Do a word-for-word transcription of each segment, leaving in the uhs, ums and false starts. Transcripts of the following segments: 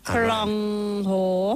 พลองโห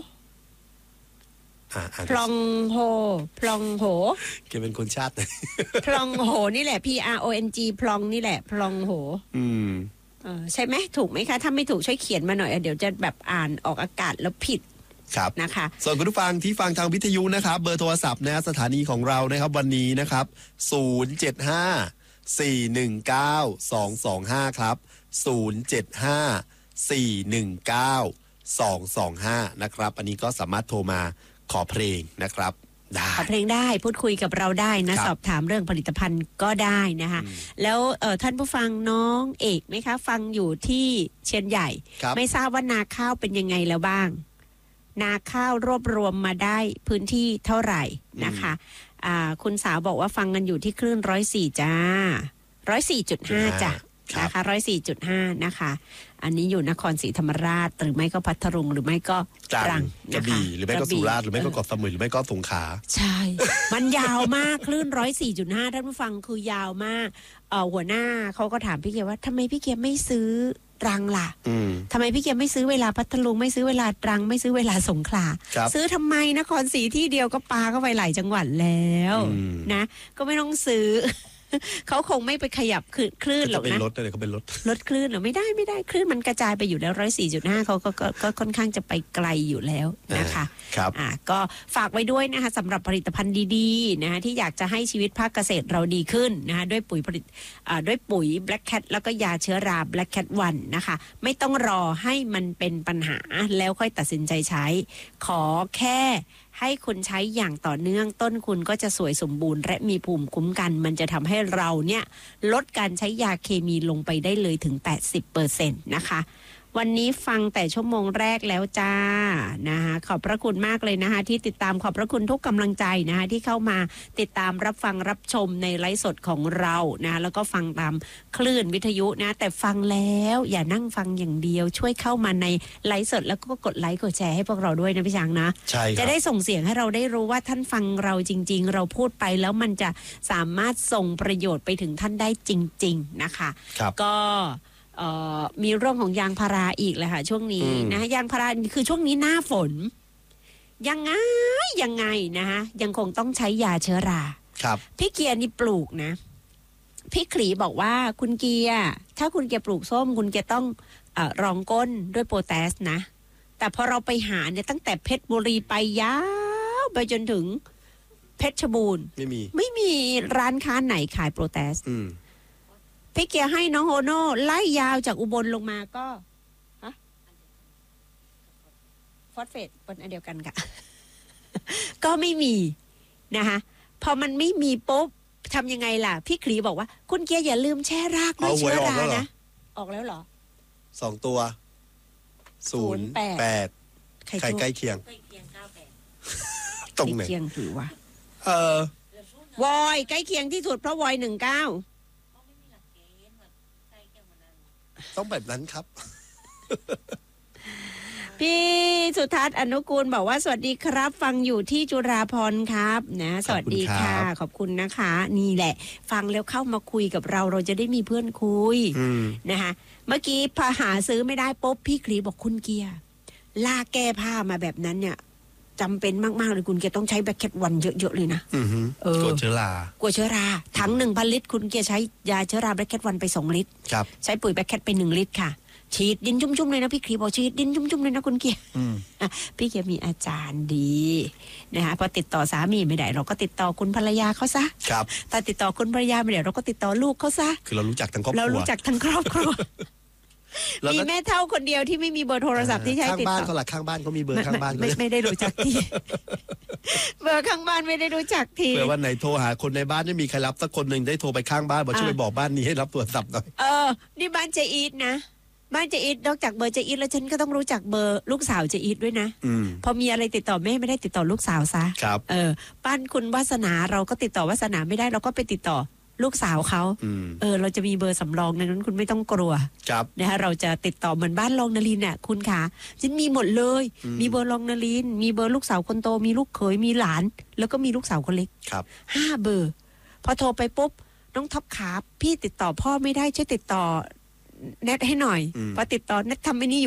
พลองโหพลองโหแกเป็นคนชาติไหนพลองโหนี่แหละ P R O N G พลองนี่แหละพลองโหอืมเออใช่ไหมถูกไหมคะถ้าไม่ถูกช่วยเขียนมาหน่อยเดี๋ยวจะแบบอ่านออกอากาศแล้วผิดครับนะคะส่วนคุณผู้ฟังที่ฟังทางวิทยุนะครับเบอร์โทรศัพท์นะสถานีของเรานะครับวันนี้นะครับศูนย์ เจ็ด ห้า สี่ หนึ่ง เก้า สอง สอง ห้าครับศูนย์ เจ็ด ห้า สี่ หนึ่ง เก้า สอง สอง ห้านะครับอันนี้ก็สามารถโทรมาขอเพลงนะครับได้ขอเพลงได้พูดคุยกับเราได้นะสอบถามเรื่องผลิตภัณฑ์ก็ได้นะคะแล้วเอ่อท่านผู้ฟังน้องเอกไหมคะฟังอยู่ที่เชียนใหญ่ไม่ทราบว่านาข้าวเป็นยังไงแล้วบ้างนาข้าวรวบรวมมาได้พื้นที่เท่าไหร่นะคะอ่าคุณสาวบอกว่าฟังกันอยู่ที่คลื่นร้อยสี่จ้าร้อยสี่จุดห้าจ้ะนะคะร้อยสี่จุดห้านะคะอันนี้อยู่นครศรีธรรมราชหรือไม่ก็พัทลุงหรือไม่ก็ตรังกระบี่หรือไม่ก็สุราษฎร์หรือไม่ก็เกาะสมุยหรือไม่ก็สงขลาใช่มันยาวมากคลื่นร้อยสี่จุดห้าท่านผู้ฟังคือยาวมากเอ่อหัวหน้าเขาก็ถามพี่เกียร์ว่าทำไมพี่เกียร์ไม่ซื้อตรังล่ะทำไมพี่เกียร์ไม่ซื้อเวลาพัทลุงไม่ซื้อเวลาตรังไม่ซื้อเวลาสงขลาซื้อทำไมนครศรีที่เดียวก็ปาเข้าไปหลายจังหวัดแล้วนะก็ไม่ต้องซื้อเขาคงไม่ไปขยับคลื่นหรอกนะเป็นรถเลยเขาเป็นรถรถคลื่นหรือไม่ได้ไม่ได้คลื่นมันกระจายไปอยู่แล้วร้อยสี่จุดห้าเขาก็ก็ค่อนข้างจะไปไกลอยู่แล้วนะคะครับอ่าก็ฝากไว้ด้วยนะคะสำหรับผลิตภัณฑ์ดีๆนะคะที่อยากจะให้ชีวิตภาคเกษตรเราดีขึ้นนะคะด้วยปุ๋ยผลิตอ่าด้วยปุ๋ย Black Cat แล้วก็ยาเชื้อรา Black Cat วันนะคะไม่ต้องรอให้มันเป็นปัญหาแล้วค่อยตัดสินใจใช้ขอแค่ให้คุณใช้อย่างต่อเนื่องต้นคุณก็จะสวยสมบูรณ์และมีภูมิคุ้มกันมันจะทำให้เราเนี่ยลดการใช้ยาเคมีลงไปได้เลยถึง แปดสิบเปอร์เซ็นต์ นะคะวันนี้ฟังแต่ชั่วโมงแรกแล้วจ้านะคะขอบพระคุณมากเลยนะคะที่ติดตามขอบพระคุณทุกกำลังใจนะคะที่เข้ามาติดตามรับฟังรับชมในไลฟ์สดของเรานะแล้วก็ฟังตามคลื่นวิทยุนะแต่ฟังแล้วอย่านั่งฟังอย่างเดียวช่วยเข้ามาในไลฟ์สดแล้วก็กดไลค์กดแชร์ให้พวกเราด้วยนะพี่ช้างนะใช่จะได้ส่งเสียงให้เราได้รู้ว่าท่านฟังเราจริงๆเราพูดไปแล้วมันจะสามารถส่งประโยชน์ไปถึงท่านได้จริงๆนะคะก็มีเรื่องของยางพาราอีกเลยค่ะช่วงนี้นะยางพาราคือช่วงนี้หน้าฝนยังไงยังไงนะคะยังคงต้องใช้ยาเชื้อราครับพี่เกียร์นี่ปลูกนะพี่ขลีบอกว่าคุณเกียร์ถ้าคุณเกียร์ปลูกส้มคุณเกียร์ต้องเอ่อรองก้นด้วยโพแทสนะแต่พอเราไปหาเนี่ยตั้งแต่เพชรบุรีไปยาวไปจนถึงเพชรบูรณ์ไม่มีไม่มีร้านค้าไหนขายโพแทสพี่เกียร์ให้น้องโอโน่ไล่ยาวจากอุบลลงมาก็ฮะฟอสเฟตเป็นอันเดียวกันค่ะ ก็ไม่มีนะคะพอมันไม่มีปุ๊บทำยังไงล่ะพี่คลีบอกว่าคุณเกียร์อย่าลืมแช่รากด้วยเชื้อรานะออกแล้วเหรอสองตัวศูนย์แปดใครใกล้เคียงตรงไหนใกล้เคียงถือว่าเออวอยใกล้เคียงที่สุดเพราะวอยหนึ่งเก้าต้องแบบนั้นครับพี่สุทัศน์อนุกูลบอกว่าสวัสดีครับฟังอยู่ที่จุฬาภรณ์ครับนะสวัสดีค่ะขอบคุณนะคะนี่แหละฟังแล้วเข้ามาคุยกับเราเราจะได้มีเพื่อนคุยนะคะเมื่อกี้พอหาซื้อไม่ได้ปุ๊บพี่คลีบอกคุณเกียร์ลากแก้ผ้ามาแบบนั้นเนี่ยจำเป็นมากๆเลยคุณเกียร์ต้องใช้แบคแคทวันเยอะๆเลยนะเออกลัวเชื้อรากลัวเชื้อราถังหนึ่งพันลิตรคุณเกียร์ใช้ยาเชื้อราแบคแคทวันไปสองลิตรใช้ปุ๋ยแบคแคทไปหนึ่งลิตรค่ะฉีดดินชุ่มๆเลยนะพี่คลีบอกฉีดดินชุ่มๆเลยนะคุณเกียร์พี่เกียร์มีอาจารย์ดีนะคะพอติดต่อสามีไม่ได้เราก็ติดต่อคุณภรรยาเขาซะครับแต่ติดต่อคุณภรรยาไม่ได้เราก็ติดต่อลูกเขาซะคือเรารู้จักทั้งครอบครัวเรารู้จักทั้งครอบครัวมีแม่เท่าคนเดียวที่ไม่มีเบอร์โทรศัพท์ที่ใช้ติดต่อข้างบ้านเขาหลักข้างบ้านเขามีเบอร์ข้างบ้านไม่ไม่ได้รู้จักทีเบอร์ข้างบ้านไม่ได้รู้จักทีเผื่อวันไหนโทรหาคนในบ้านไม่มีใครรับสักคนหนึ่งได้โทรไปข้างบ้านบอกช่วยไปบอกบ้านนี้ให้รับโทรศัพท์หน่อยเออนี่บ้านเจอีทนะบ้านเจอีทนอกจากเบอร์เจอีทแล้วฉันก็ต้องรู้จักเบอร์ลูกสาวเจอีทด้วยนะพอมีอะไรติดต่อแม่ไม่ได้ติดต่อลูกสาวซะเออบ้านคุณวาสนาเราก็ติดต่อวาสนาไม่ได้เราก็ไปติดต่อลูกสาวเขาเออเราจะมีเบอร์สำรองดังนั้นคุณไม่ต้องกลัวนะคะเราจะติดต่อเหมือนบ้านรองนลินเนี่ยคุณคะฉันมีหมดเลยมีเบอร์รองนลินมีเบอร์ลูกสาวคนโตมีลูกเขยมีหลานแล้วก็มีลูกสาวคนเล็กห้าเบอร์พอโทรไปปุ๊บน้องท็อปขาพี่ติดต่อพ่อไม่ได้ช่วยติดต่อเน็ตให้หน่อยพอติดต่อเน็ตทำไม่นี่อยู่